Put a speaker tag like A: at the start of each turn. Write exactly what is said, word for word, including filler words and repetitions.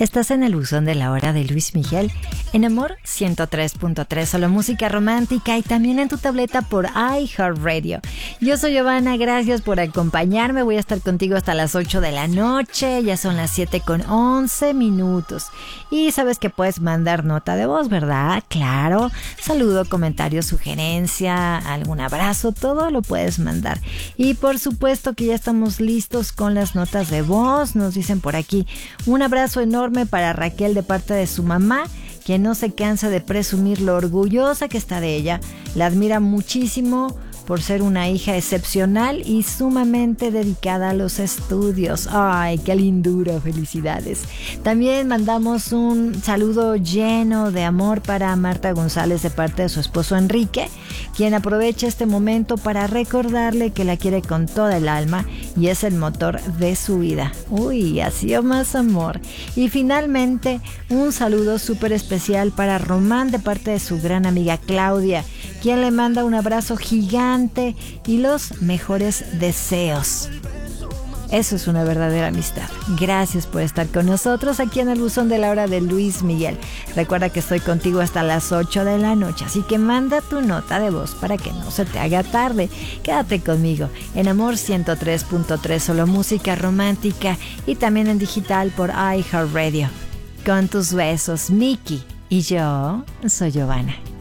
A: Estás en el buzón de la hora de Luis Miguel en Amor ciento tres punto tres, solo música romántica, y también en tu tableta por iHeartRadio. Yo soy Giovanna, gracias por acompañarme. Voy a estar contigo hasta las ocho de la noche, ya son las siete con once minutos. Y sabes que puedes mandar nota de voz, ¿verdad? Claro, saludo, comentario, sugerencia, algún abrazo, todo lo puedes mandar. Y por supuesto que ya estamos listos con las notas de voz. Nos dicen por aquí, un abrazo enorme para Raquel de parte de su mamá, quien no se cansa de presumir lo orgullosa que está de ella. La admira muchísimo por ser una hija excepcional y sumamente dedicada a los estudios. ¡Ay, qué lindura! Felicidades. También mandamos un saludo lleno de amor para Marta González de parte de su esposo Enrique, quien aprovecha este momento para recordarle que la quiere con toda el alma y es el motor de su vida. ¡Uy, ha sido más amor! Y finalmente, un saludo súper especial para Román de parte de su gran amiga Claudia, quien le manda un abrazo gigante y los mejores deseos. Eso es una verdadera amistad. Gracias por estar con nosotros aquí en el buzón de la hora de Luis Miguel. Recuerda que estoy contigo hasta las ocho de la noche, así que manda tu nota de voz para que no se te haga tarde. Quédate conmigo en Amor ciento tres punto tres, solo música romántica, y también en digital por iHeartRadio. Con tus besos, Miki. Y yo soy Giovanna.